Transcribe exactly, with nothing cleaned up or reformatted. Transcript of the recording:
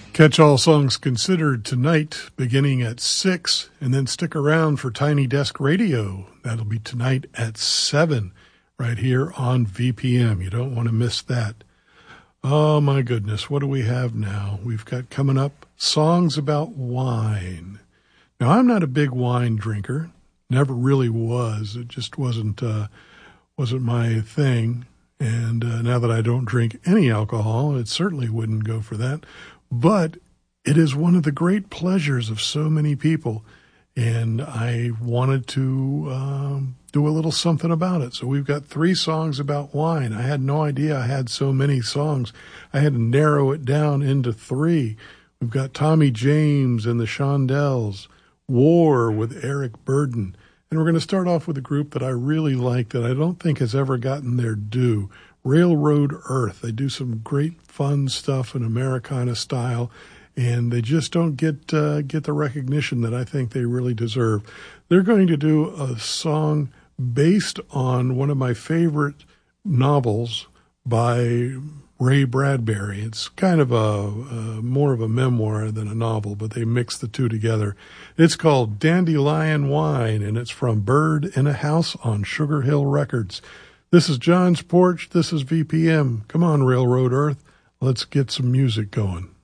Catch All Songs Considered tonight, beginning at six, and then stick around for Tiny Desk Radio. That'll be tonight at seven, right here on V P M. You don't want to miss that. Oh, my goodness, what do we have now? We've got coming up songs about wine. Now, I'm not a big wine drinker, never really was. It just wasn't, uh, wasn't my thing. And uh, now that I don't drink any alcohol, it certainly wouldn't go for that. But it is one of the great pleasures of so many people, and I wanted to um, do a little something about it. So we've got three songs about wine. I had no idea I had so many songs. I had to narrow it down into three. We've got Tommy James and the Shondells, War with Eric Burdon, and we're going to start off with a group that I really like that I don't think has ever gotten their due, Railroad Earth. They do some great fun stuff in Americana style, and they just don't get uh, get the recognition that I think they really deserve. They're going to do a song based on one of my favorite novels by Ray Bradbury. It's kind of a, a more of a memoir than a novel, but they mix the two together. It's called Dandelion Wine, and it's from Bird in a House on Sugar Hill Records. This is John's Porch. This is V P M. Come on, Railroad Earth. Let's get some music going.